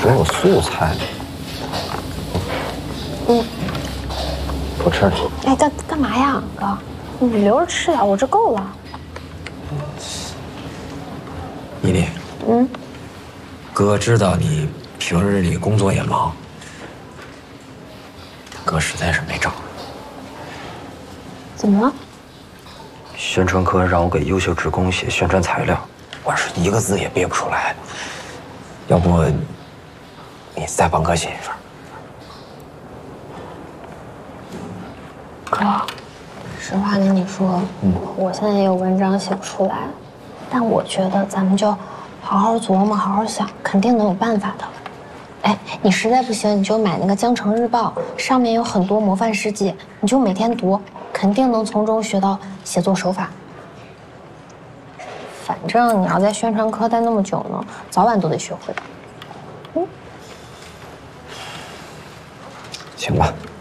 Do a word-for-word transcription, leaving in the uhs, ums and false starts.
只有素菜。 嗯， 不吃了。 哎，干干嘛呀，哥？你留着吃呀，我这够了。 妮妮， 嗯， 哥知道你平日里工作也忙，哥实在是没招。 怎么了？ 宣传科让我给优秀职工写宣传材料，我是一个字也憋不出来。要不你再帮哥写一份？ 哥，实话跟你说，嗯，我现在也有文章写不出来，但我觉得咱们就好好琢磨，好好想，肯定能有办法的。哎，你实在不行，你就买那个《江城日报》，上面有很多模范事迹，你就每天读，肯定能从中学到写作手法。反正你要在宣传科待那么久呢，早晚都得学会。嗯， 行吧。